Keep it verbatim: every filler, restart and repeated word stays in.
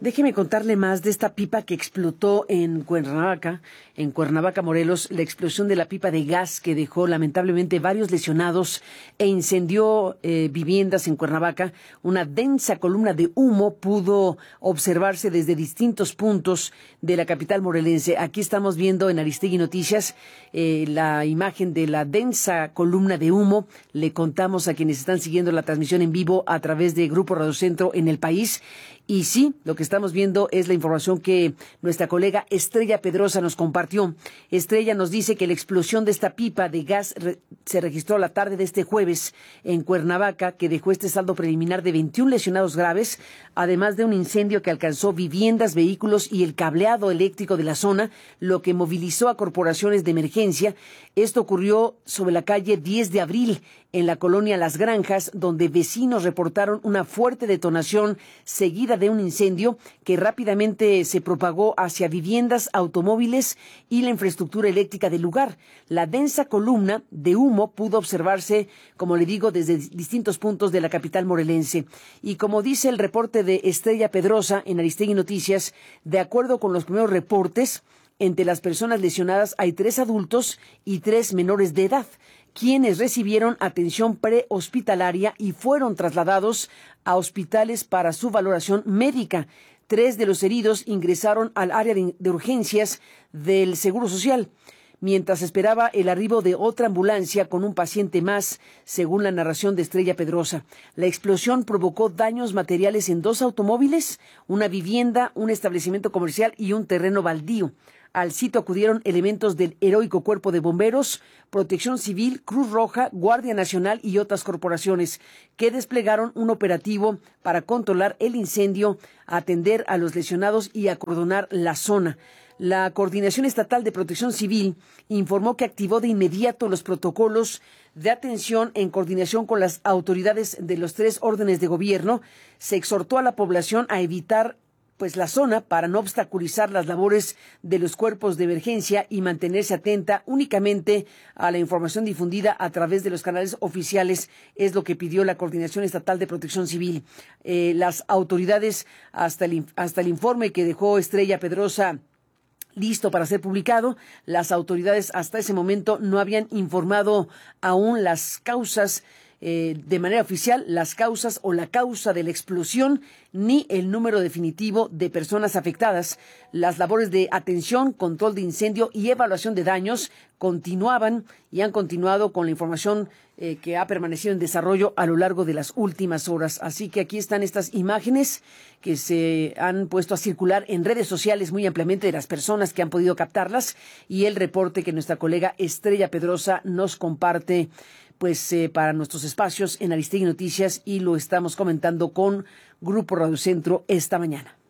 Déjeme contarle más de esta pipa que explotó en Cuernavaca, en Cuernavaca, Morelos, la explosión de la pipa de gas que dejó lamentablemente varios lesionados e incendió eh, viviendas en Cuernavaca. Una densa columna de humo pudo observarse desde distintos puntos de la capital morelense. Aquí estamos viendo en Aristegui Noticias eh, la imagen de la densa columna de humo. Le contamos a quienes están siguiendo la transmisión en vivo a través de Grupo Radio Centro en el país. Y sí, lo que estamos viendo es la información que nuestra colega Estrella Pedrosa nos compartió. Estrella nos dice que la explosión de esta pipa de gas re- se registró la tarde de este jueves en Cuernavaca, que dejó este saldo preliminar de veintiún lesionados graves, además de un incendio que alcanzó viviendas, vehículos y el cableado eléctrico de la zona, lo que movilizó a corporaciones de emergencia. Esto ocurrió sobre la calle diez de abril, en la colonia Las Granjas, donde vecinos reportaron una fuerte detonación seguida de un incendio que rápidamente se propagó hacia viviendas, automóviles y la infraestructura eléctrica del lugar. La densa columna de humo pudo observarse, como le digo, desde distintos puntos de la capital morelense. Y como dice el reporte de Estrella Pedrosa en Aristegui Noticias, de acuerdo con los primeros reportes, entre las personas lesionadas hay tres adultos y tres menores de edad, quienes recibieron atención prehospitalaria y fueron trasladados a hospitales para su valoración médica. Tres de los heridos ingresaron al área de, de urgencias del Seguro Social, mientras esperaba el arribo de otra ambulancia con un paciente más, según la narración de Estrella Pedrosa. La explosión provocó daños materiales en dos automóviles, una vivienda, un establecimiento comercial y un terreno baldío. Al sitio acudieron elementos del heroico Cuerpo de Bomberos, Protección Civil, Cruz Roja, Guardia Nacional y otras corporaciones, que desplegaron un operativo para controlar el incendio, atender a los lesionados y acordonar la zona. La Coordinación Estatal de Protección Civil informó que activó de inmediato los protocolos de atención en coordinación con las autoridades de los tres órdenes de gobierno. Se exhortó a la población a evitar pues la zona para no obstaculizar las labores de los cuerpos de emergencia y mantenerse atenta únicamente a la información difundida a través de los canales oficiales, es lo que pidió la Coordinación Estatal de Protección Civil. Eh, las autoridades, hasta el, hasta el informe que dejó Estrella Pedrosa listo para ser publicado, las autoridades hasta ese momento no habían informado aún las causas Eh, de manera oficial, las causas o la causa de la explosión, ni el número definitivo de personas afectadas. Las labores de atención, control de incendio y evaluación de daños continuaban y han continuado con la información eh, que ha permanecido en desarrollo a lo largo de las últimas horas. Así que aquí están estas imágenes que se han puesto a circular en redes sociales muy ampliamente de las personas que han podido captarlas y el reporte que nuestra colega Estrella Pedrosa nos comparte pues eh, para nuestros espacios en Aristegui Noticias, y lo estamos comentando con Grupo Radio Centro esta mañana.